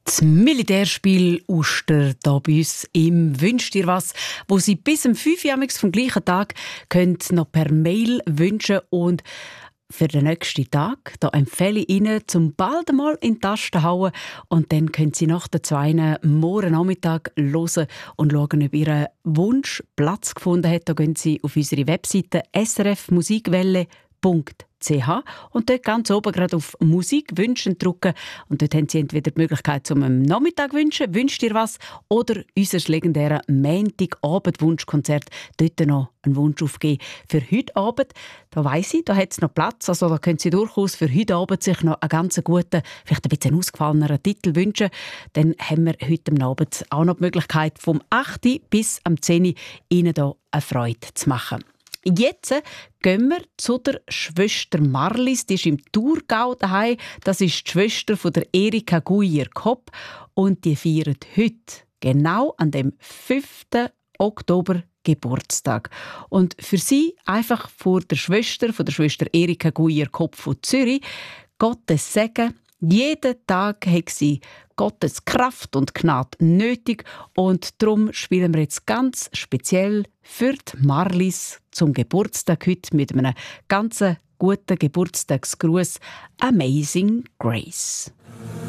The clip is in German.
Das Militärspiel Uster hier bei uns im «Wünscht dir was», wo Sie bis am 5 Uhr vom gleichen Tag könnt noch per Mail wünschen und für den nächsten Tag da empfehle ich Ihnen, zum bald mal in die Tasten hauen und dann können Sie nach den 2 morgen Nachmittag hören und schauen, ob Ihr Wunsch Platz gefunden hat. Da gehen Sie auf unsere Webseite srfmusikwelle.ch und dort ganz oben gerade auf Musik wünschen drücken und dort haben Sie entweder die Möglichkeit zum am Nachmittag wünschen, wünscht ihr was, oder unser legendären Montagabend-Wunschkonzert, dort noch einen Wunsch aufgeben für heute Abend. Da weiss ich, da hat es noch Platz, also da können Sie durchaus für heute Abend sich noch einen ganz guten, vielleicht ein bisschen ausgefalleneren Titel wünschen. Dann haben wir heute Abend auch noch die Möglichkeit, vom 8. bis am 10. Ihnen da eine Freude zu machen. Jetzt gehen wir zu der Schwester Marlies, die ist im Thurgau daheim. Das ist die Schwester von der Erika Guyer-Kopp und die feiert heute, genau an dem 5. Oktober, Geburtstag. Und für sie einfach von der Schwester Erika Guyer-Kopp von Zürich, Gottes Segen. Jeden Tag hat sie Gottes Kraft und Gnade nötig und darum spielen wir jetzt ganz speziell für die Marlies zum Geburtstag heute mit einem ganz guten Geburtstagsgruß «Amazing Grace».